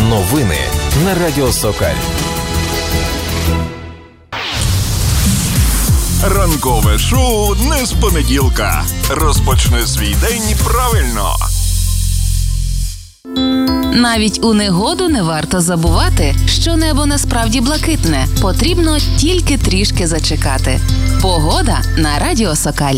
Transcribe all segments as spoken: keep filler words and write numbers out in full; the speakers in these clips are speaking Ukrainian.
Новини на Радіо Сокаль. Ранкове шоу не з понеділка. Розпочни свій день правильно. Навіть у негоду не варто забувати, що небо насправді блакитне. Потрібно тільки трішки зачекати. Погода на Радіо Сокаль.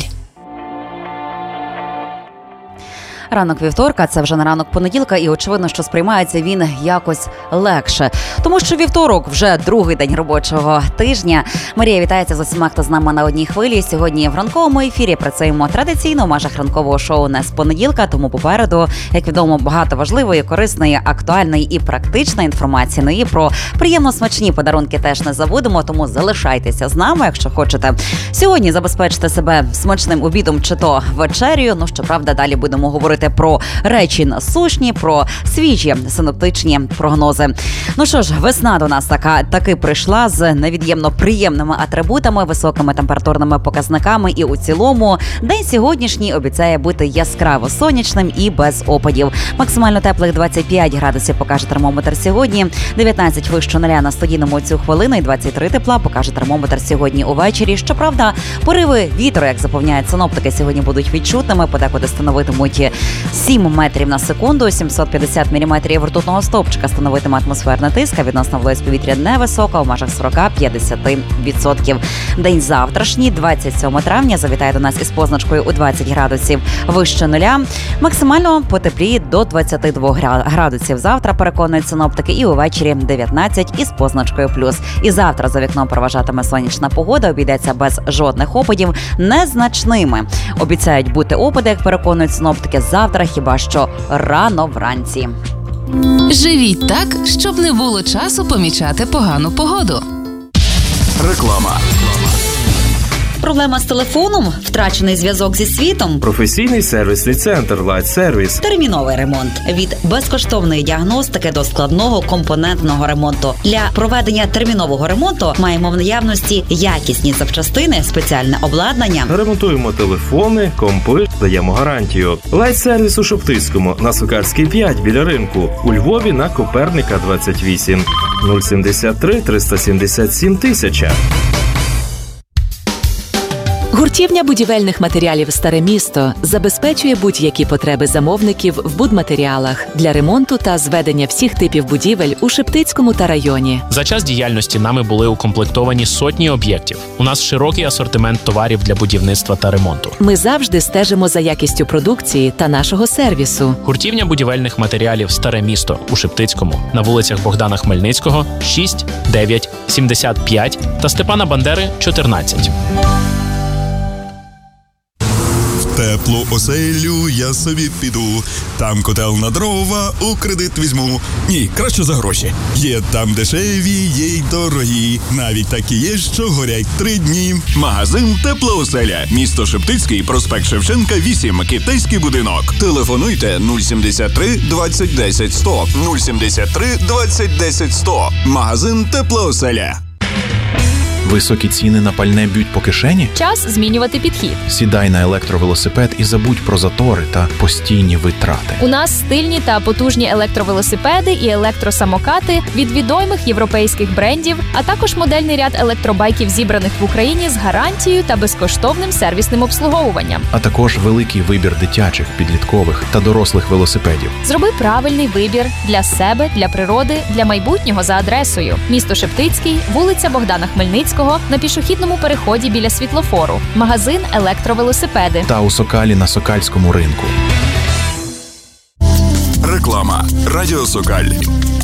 Ранок вівторка – це вже на ранок понеділка, і очевидно, що сприймається він якось легше. Тому що вівторок – вже другий день робочого тижня. Марія вітається з усіма, хто з нами на одній хвилі. Сьогодні в ранковому ефірі працюємо традиційно в межах ранкового шоу «Не з понеділка», тому попереду, як відомо, багато важливої, корисної, актуальної і практичної інформації. Ну і про приємно смачні подарунки теж не забудемо, тому залишайтеся з нами, якщо хочете. Сьогодні забезпечте себе смачним обідом чи то вечерю. Ну, щоправда, далі будемо говорити про речі насущні, про свіжі синоптичні прогнози. Ну що ж, весна до нас така таки прийшла з невід'ємно приємними атрибутами, високими температурними показниками, і у цілому день сьогоднішній обіцяє бути яскраво сонячним і без опадів. Максимально теплих двадцять п'ять градусів покаже термометр сьогодні, дев'ятнадцять вище нуля на студійному цю хвилину і двадцять три тепла покаже термометр сьогодні увечері. Щоправда, пориви вітру, як запевняють синоптики, сьогодні будуть відчутними, подекуди становитимуть сім метрів на секунду, сімсот п'ятдесят міліметрів ртутного стовпчика становитиме атмосферний тиск, а відносна вологість повітря невисока, у межах сорок-п'ятдесят відсотків. День завтрашній, двадцять сьомого травня, завітає до нас із позначкою у двадцять градусів вище нуля. Максимально потепліє до двадцяти двох градусів. Завтра, переконують синоптики, і увечері дев'ятнадцять із позначкою плюс. І завтра за вікном проважатиме сонячна погода, обійдеться без жодних опадів, незначними. Обіцяють бути опади, як переконують синоптики, завтра хіба що рано вранці. Живіть так, щоб не було часу помічати погану погоду. Реклама. Проблема з телефоном? Втрачений зв'язок зі світом? Професійний сервісний центр Light Service. Терміновий ремонт. Від безкоштовної діагностики до складного компонентного ремонту. Для проведення термінового ремонту маємо в наявності якісні запчастини, спеціальне обладнання. Ремонтуємо телефони, компи, даємо гарантію. Light Service у Шептицькому, на Сокальській п'ять біля ринку. У Львові на Коперника двадцять вісім. нуль сімдесят три триста сімдесят сім тисяча. Гуртівня будівельних матеріалів «Старе місто» забезпечує будь-які потреби замовників в будматеріалах для ремонту та зведення всіх типів будівель у Шептицькому та районі. За час діяльності нами були укомплектовані сотні об'єктів. У нас широкий асортимент товарів для будівництва та ремонту. Ми завжди стежимо за якістю продукції та нашого сервісу. Гуртівня будівельних матеріалів «Старе місто» у Шептицькому на вулицях Богдана Хмельницького шість, дев'ять, сімдесят п'ять та Степана Бандери чотирнадцять. Теплу оселю я собі піду, там котел на дрова у кредит візьму. Ні, краще за гроші. Є там дешеві, є й дорогі, навіть такі є, що горять три дні. Магазин «Тепла оселя», місто Шептицький, проспект Шевченка, вісім, китайський будинок. Телефонуйте нуль сімдесят три двадцять десять сто, нуль сімдесят три двадцять десять сто. Магазин «Тепла оселя». Високі ціни на пальне б'ють по кишені? Час змінювати підхід. Сідай на електровелосипед і забудь про затори та постійні витрати. У нас стильні та потужні електровелосипеди і електросамокати від відомих європейських брендів, а також модельний ряд електробайків, зібраних в Україні з гарантією та безкоштовним сервісним обслуговуванням. А також великий вибір дитячих, підліткових та дорослих велосипедів. Зроби правильний вибір для себе, для природи, для майбутнього за адресою. Місто Шептицький, вулиця Богдана Хмельницького, на пішохідному переході біля світлофору. Магазин електровелосипеди. Та у Сокалі на Сокальському ринку. Реклама. Радіо Сокаль.